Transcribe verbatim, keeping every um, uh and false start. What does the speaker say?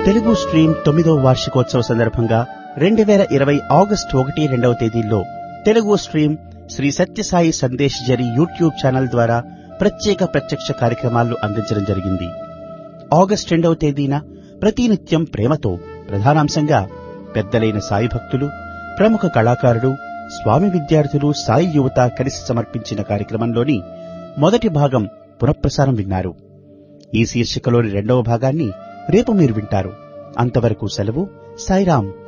Telugu stream తొమ్మిదవ వార్షికోత్సవ సందర్భంగా రెండు వేల ఇరవై ఆగస్టు ఒకటి రెండవ తేదీల్లో తెలుగు స్ట్రీమ్ శ్రీ సత్యసాయి సందేశ్ జరి యూట్యూబ్ ఛానల్ ద్వారా ప్రత్యేక ప్రత్యక్ష కార్యక్రమాలను అందించడం జరిగింది. ఆగస్టు రెండవ తేదీన ప్రతినిత్యం ప్రేమతో ప్రధానాంశంగా పెద్దలైన సాయి భక్తులు, ప్రముఖ కళాకారుడు, స్వామి విద్యార్థులు, సాయి యువత కలిసి సమర్పించిన కార్యక్రమంలోని మొదటి భాగం పునఃప్రసారం విన్నారు. ఈ శీర్షికలోని రెండవ భాగాన్ని రేపు మీరు వింటారు. అంతవరకు సెలవు. సాయిరాం.